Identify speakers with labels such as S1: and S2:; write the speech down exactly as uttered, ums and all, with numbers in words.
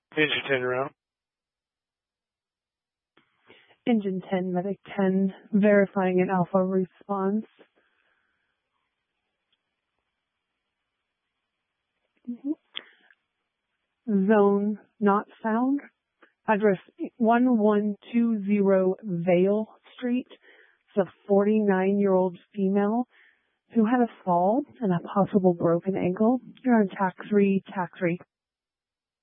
S1: Engine ten around.
S2: Engine ten, Medic ten, verifying an alpha response. Mm-hmm. Zone not found. Address one one two zero Vale Street. It's a forty-nine-year-old female who had a fall and a possible broken ankle. You're on tax three, tax three.